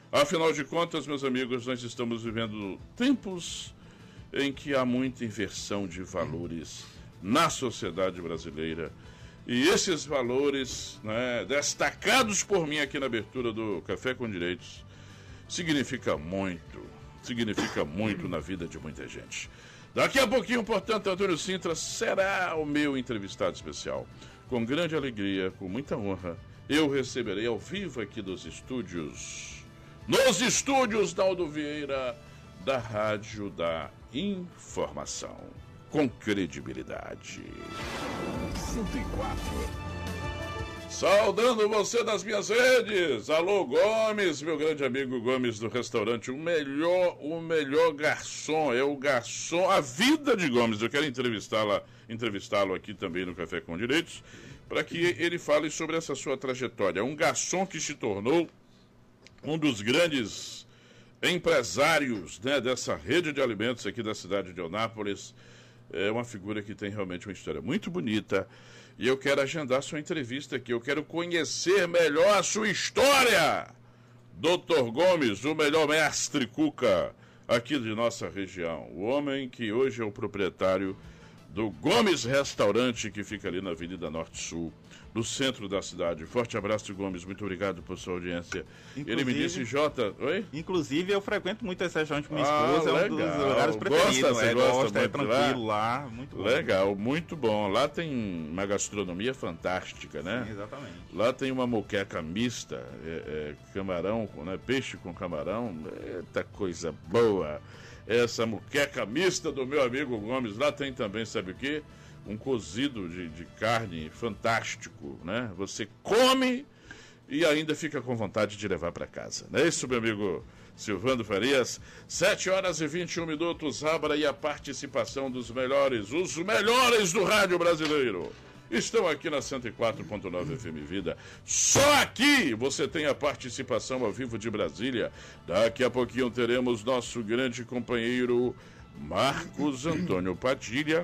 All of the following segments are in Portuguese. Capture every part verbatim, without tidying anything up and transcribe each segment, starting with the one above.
Afinal de contas, meus amigos, nós estamos vivendo tempos em que há muita inversão de valores na sociedade brasileira. E esses valores, né, destacados por mim aqui na abertura do Café com Direitos, significa muito, significa muito na vida de muita gente. Daqui a pouquinho, portanto, Antônio Sintra será o meu entrevistado especial. Com grande alegria, com muita honra, eu receberei ao vivo aqui dos estúdios, nos estúdios da Aldo Vieira, da Rádio da Informação, com credibilidade. cento e quatro. Saudando você das minhas redes. Alô, Gomes, meu grande amigo Gomes do restaurante, o melhor, o melhor garçom, é o garçom, a vida de Gomes. Eu quero entrevistá-la, entrevistá-lo aqui também no Café com Direitos, para que ele fale sobre essa sua trajetória. Um garçom que se tornou um dos grandes empresários, né, dessa rede de alimentos aqui da cidade de Eunápolis. É uma figura que tem realmente uma história muito bonita. E eu quero agendar sua entrevista aqui. Eu quero conhecer melhor a sua história. doutor Gomes, o melhor mestre cuca aqui de nossa região. O homem que hoje é o proprietário do Gomes Restaurante, que fica ali na Avenida Norte-Sul, no centro da cidade. Forte abraço, Gomes. Muito obrigado por sua audiência. Inclusive, ele me disse, Jota... Oi? Inclusive, eu frequento muito esse restaurante com minha ah, esposa. Legal. É um dos horários preferidos. Gosta, você é, gosta, gosta, é muito tranquilo lá. lá. Muito bom. Legal, muito bom. Lá tem uma gastronomia fantástica, né? Sim, exatamente. Lá tem uma moqueca mista, é, é, camarão, né? Peixe com camarão. Eita coisa boa. Essa moqueca mista do meu amigo Gomes. Lá tem também, sabe o quê? Um cozido de, de carne fantástico, né? Você come e ainda fica com vontade de levar para casa. Não é isso, meu amigo Silvando Farias? sete horas e vinte e um minutos. Abra aí a participação dos melhores, os melhores do rádio brasileiro. Estão aqui na cento e quatro ponto nove F M Vida. Só aqui você tem a participação ao vivo de Brasília. Daqui a pouquinho teremos nosso grande companheiro Marcos Antônio Padilha,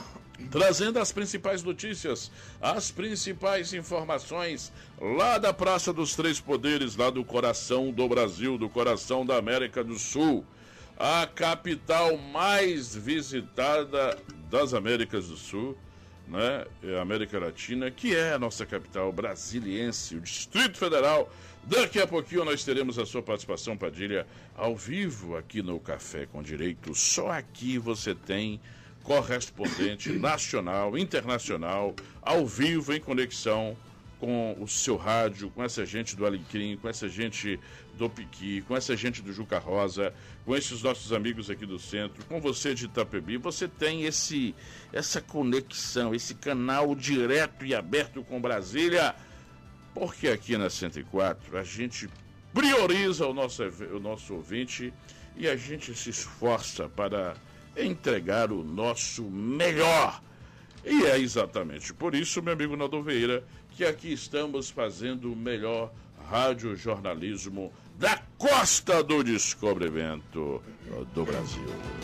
trazendo as principais notícias, as principais informações lá da Praça dos Três Poderes, lá do coração do Brasil, do coração da América do Sul, a capital mais visitada das Américas do Sul, né, América Latina, que é a nossa capital brasiliense, o Distrito Federal. Daqui a pouquinho nós teremos a sua participação, Padilha, ao vivo aqui no Café com Direito. Só aqui você tem correspondente nacional, internacional, ao vivo, em conexão com o seu rádio, com essa gente do Alecrim, com essa gente do Piqui, com essa gente do Juca Rosa, com esses nossos amigos aqui do centro, com você de Itapebi. Você tem esse, essa conexão, esse canal direto e aberto com Brasília, porque aqui na cento e quatro a gente prioriza o nosso, o nosso ouvinte e a gente se esforça para entregar o nosso melhor. E é exatamente por isso, meu amigo Naldo Vieira, que aqui estamos fazendo o melhor radiojornalismo da costa do descobrimento do Brasil.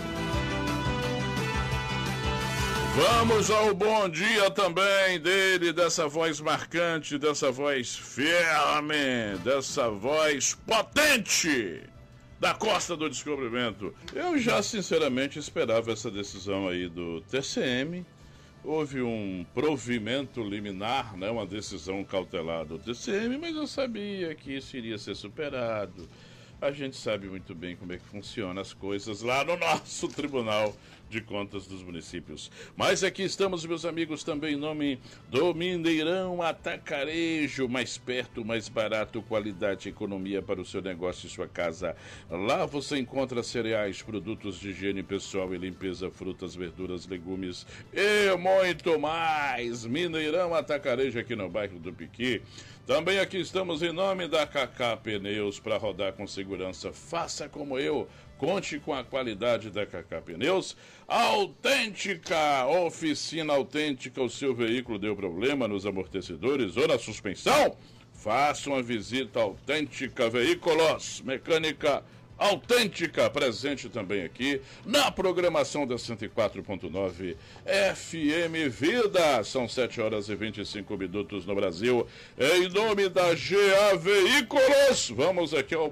Vamos ao bom dia também dele, dessa voz marcante, dessa voz firme, dessa voz potente da costa do descobrimento. Eu já sinceramente esperava essa decisão aí do T C M. Houve um provimento liminar, né, uma decisão cautelar do T C M, mas eu sabia que isso iria ser superado. A gente sabe muito bem como é que funcionam as coisas lá no nosso Tribunal de Contas dos Municípios. Mas aqui estamos, meus amigos, também em nome do Mineirão Atacarejo, mais perto, mais barato, qualidade e economia para o seu negócio e sua casa. Lá você encontra cereais, produtos de higiene pessoal e limpeza, frutas, verduras, legumes e muito mais. Mineirão Atacarejo aqui no bairro do Piqui. Também aqui estamos em nome da Kaká Pneus, para rodar com segurança. Faça como eu, conte com a qualidade da Kaká Pneus. Autêntica, oficina autêntica, o seu veículo deu problema nos amortecedores ou na suspensão? Faça uma visita autêntica Veículos, mecânica autêntica, presente também aqui na programação da cento e quatro ponto nove F M Vida. São sete horas e vinte e cinco minutos no Brasil. Em nome da G A Veículos, vamos aqui ao